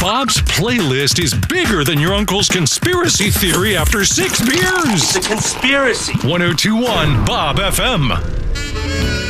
Bob's playlist is bigger than your uncle's conspiracy theory after 6 beers. It's a conspiracy. 1021 Bob FM.